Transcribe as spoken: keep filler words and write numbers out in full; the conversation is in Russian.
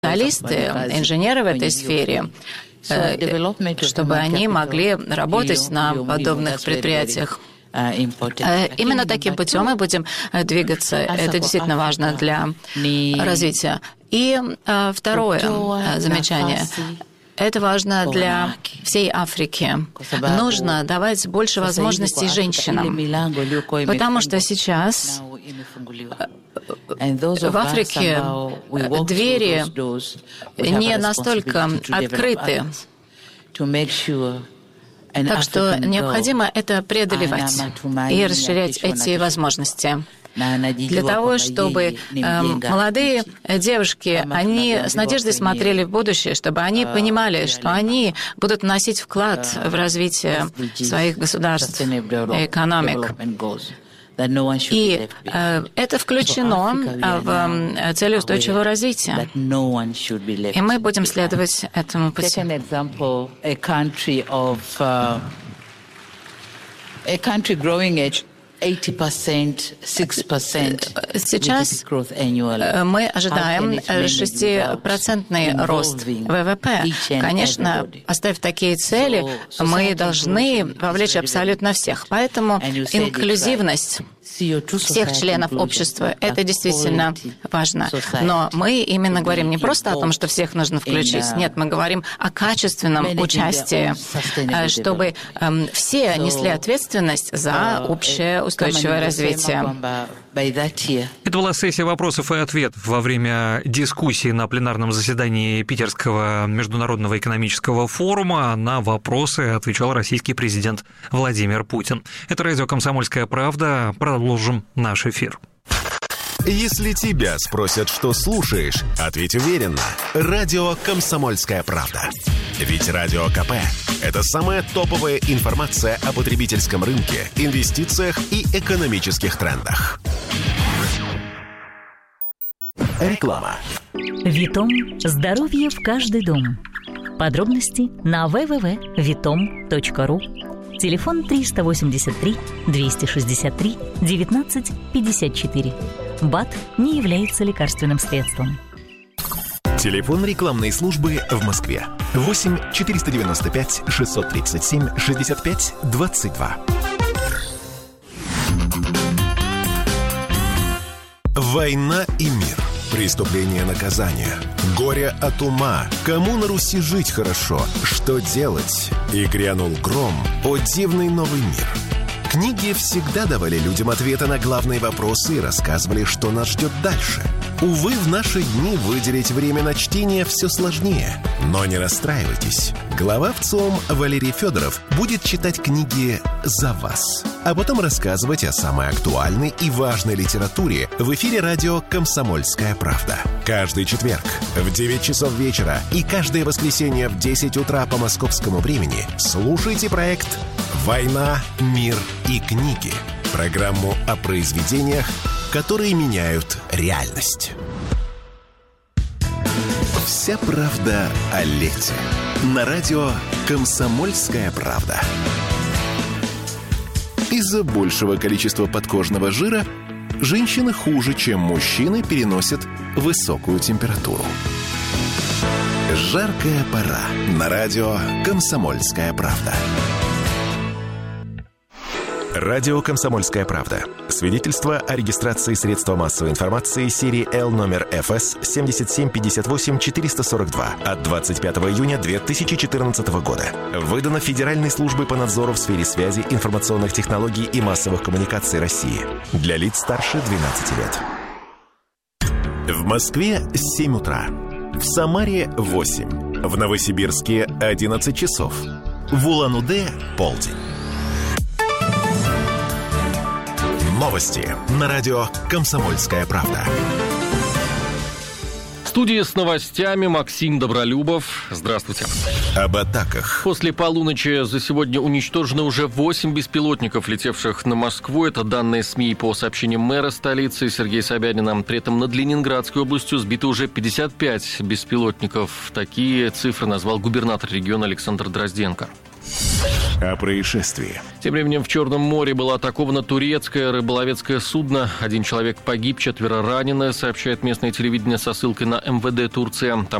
специалисты, инженеры в этой сфере, чтобы они могли работать на подобных предприятиях. Именно таким путем мы будем двигаться. Это действительно важно для развития. И второе замечание. Это важно для всей Африки. Нужно давать больше возможностей женщинам, потому что сейчас в Африке двери не настолько открыты. Так что необходимо это преодолевать и расширять эти возможности. Для того, чтобы э, молодые девушки, они с надеждой смотрели в будущее, чтобы они понимали, что они будут вносить вклад в развитие своих государств и экономик. И э, это включено в цели устойчивого развития. И мы будем следовать этому пути. Сейчас мы ожидаем шестипроцентный рост ВВП. Конечно, поставив такие цели, мы должны вовлечь абсолютно всех. Поэтому инклюзивность всех членов общества – это действительно важно. Но мы именно говорим не просто о том, что всех нужно включить. Нет, мы говорим о качественном участии, чтобы все несли ответственность за общее устойчивое развитие. Это была сессия вопросов и ответов во время дискуссии на пленарном заседании Питерского международного экономического форума. На вопросы отвечал российский президент Владимир Путин. Это радио «Комсомольская правда». Продолжим наш эфир. Если тебя спросят, что слушаешь, ответь уверенно. Радио «Комсомольская правда». Ведь Радио КП – это самая топовая информация о потребительском рынке, инвестициях и экономических трендах. Реклама. Витом. Здоровье в каждый дом. Подробности на дабл ю дабл ю дабл ю точка витом точка ру. Телефон триста восемьдесят три двести шестьдесят три девятнадцать пятьдесят четыре. БАД не является лекарственным средством. Телефон рекламной службы в Москве. восемь четыреста девяносто пять шестьсот тридцать семь шестьдесят пять двадцать два. Война и мир. Преступление, наказание. Горе от ума. Кому на Руси жить хорошо? Что делать? И грянул гром. О, дивный новый мир. Книги всегда давали людям ответы на главные вопросы и рассказывали, что нас ждет дальше. Увы, в наши дни выделить время на чтение все сложнее. Но не расстраивайтесь. Глава ВЦИОМ Валерий Федоров будет читать книги за вас, а потом рассказывать о самой актуальной и важной литературе в эфире радио «Комсомольская правда». Каждый четверг в девять часов вечера и каждое воскресенье в десять утра по московскому времени слушайте проект «Война, мир и книги». Программу о произведениях, которые меняют реальность. Вся правда о лете. На радио «Комсомольская правда». Из-за большего количества подкожного жира женщины хуже, чем мужчины, переносят высокую температуру. Жаркая пора. На радио «Комсомольская правда». Радио «Комсомольская правда». Свидетельство о регистрации средства массовой информации серии Л номер эф эс семь семь пять восемь четыре сорок два от двадцать пятого июня две тысячи четырнадцатого года. Выдано Федеральной службой по надзору в сфере связи, информационных технологий и массовых коммуникаций России. Для лиц старше двенадцати лет. В Москве семь утра. В Самаре восемь. В Новосибирске одиннадцать часов. В Улан-Удэ полдень. Новости на радио «Комсомольская правда». В студии с новостями Максим Добролюбов. Здравствуйте. Об атаках. После полуночи за сегодня уничтожено уже восемь беспилотников, летевших на Москву. Это данные СМИ по сообщениям мэра столицы Сергея Собянина. При этом над Ленинградской областью сбито уже пятьдесят пять беспилотников. Такие цифры назвал губернатор региона Александр Дрозденко. о происшествии. Тем временем в Черном море было атаковано турецкое рыболовецкое судно. Один человек погиб, четверо ранены, сообщает местное телевидение со ссылкой на эм вэ дэ Турции. Там